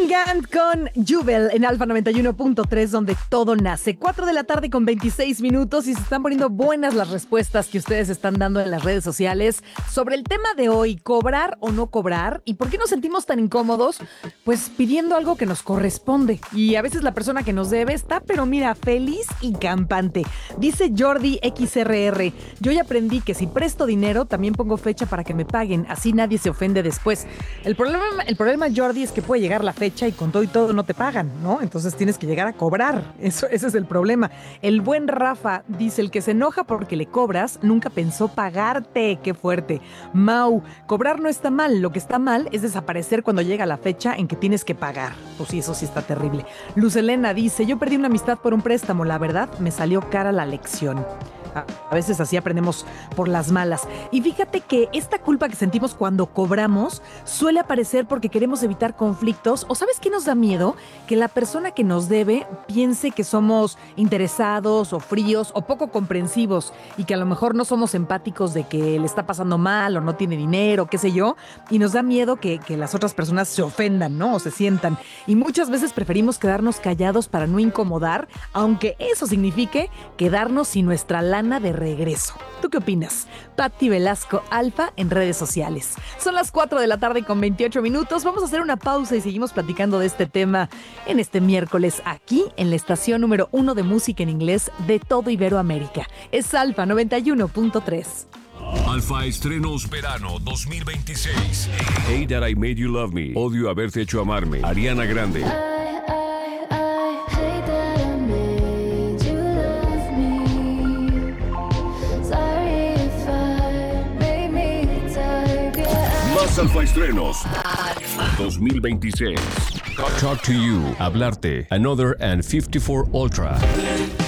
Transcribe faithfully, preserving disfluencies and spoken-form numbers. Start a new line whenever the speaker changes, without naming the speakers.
Gant con Jubel en Alfa noventa y uno punto tres, donde todo nace. cuatro de la tarde con veintiséis minutos y se están poniendo buenas las respuestas que ustedes están dando en las redes sociales sobre el tema de hoy, cobrar o no cobrar, y por qué nos sentimos tan incómodos, pues pidiendo algo que nos corresponde. Y a veces la persona que nos debe está, pero mira, feliz y campante. Dice Jordi X R R, yo ya aprendí que si presto dinero, también pongo fecha para que me paguen, así nadie se ofende después. El problema, el problema Jordi, es que puede llegar la fecha y con todo y todo no te pagan, ¿no? Entonces tienes que llegar a cobrar. Eso, ese es el problema. El buen Rafa dice, el que se enoja porque le cobras, nunca pensó pagarte. ¡Qué fuerte! Mau, cobrar no está mal. Lo que está mal es desaparecer cuando llega la fecha en que tienes que pagar. Pues sí, eso sí está terrible. Luz Elena dice, yo perdí una amistad por un préstamo. La verdad, me salió cara la lección. A veces así aprendemos por las malas. Y fíjate que esta culpa que sentimos cuando cobramos suele aparecer porque queremos evitar conflictos. ¿O sabes qué nos da miedo? Que la persona que nos debe piense que somos interesados o fríos o poco comprensivos y que a lo mejor no somos empáticos de que le está pasando mal o no tiene dinero, qué sé yo. Y nos da miedo que, que las otras personas se ofendan, ¿no? O se sientan. Y muchas veces preferimos quedarnos callados para no incomodar, aunque eso signifique quedarnos sin nuestra lana de regreso. ¿Tú qué opinas? Patti Velasco Alfa en redes sociales. Son las cuatro de la tarde con veintiocho minutos. Vamos a hacer una pausa y seguimos platicando de este tema en este miércoles aquí en la estación número uno de música en inglés de todo Iberoamérica. Es Alfa noventa y uno punto tres.
Alfa Estrenos Verano dos mil veintiséis. Hey That I Made You Love Me. Odio haberte hecho amarme. Ariana Grande. Más Alfa Estrenos dos mil veintiséis. Talk to You. Hablarte. Another and fifty-four Ultra.